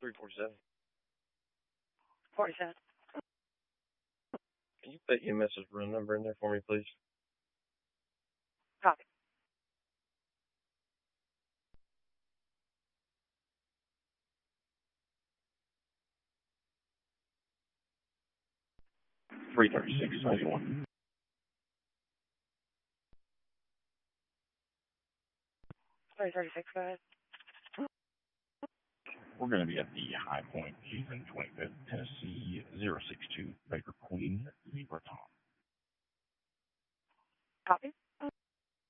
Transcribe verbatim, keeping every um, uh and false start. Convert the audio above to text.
three forty-seven. forty-seven. Can you put your message run number in there for me, please? Copy. three thirty-six twenty-one. three thirty-six, go ahead. We're going to be at the High Point, Houston, twenty-fifth, Tennessee, zero six two, Baker Queen, Zebra Tom. Copy.